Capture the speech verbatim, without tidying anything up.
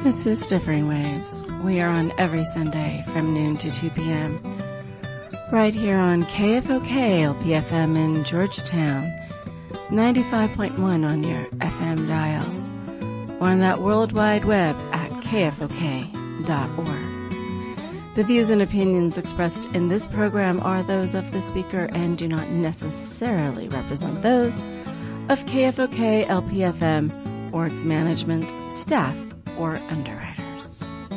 This is Differing Waves. We are on every Sunday from noon to two p.m. right here on K F O K L P F M in Georgetown, ninety-five point one on your F M dial, or on that World Wide Web at K F O K dot org. The views and opinions expressed in this program are those of the speaker and do not necessarily represent those of K F O K L P F M or its management, staff, or underwriters.